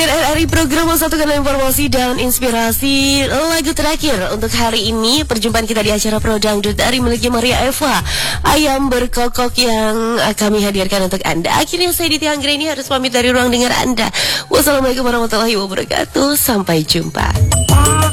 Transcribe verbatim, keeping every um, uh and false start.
Pendengar R R I, program Satukan Informasi dan Inspirasi. Lagu terakhir untuk hari ini, perjumpaan kita di acara Pro Dangdut dari miliknya Maria Eva, Ayam Berkokok, yang kami hadirkan untuk Anda. Akhirnya saya Diti Anggreni harus pamit dari ruang dengar Anda. Wassalamualaikum warahmatullahi wabarakatuh. Sampai jumpa.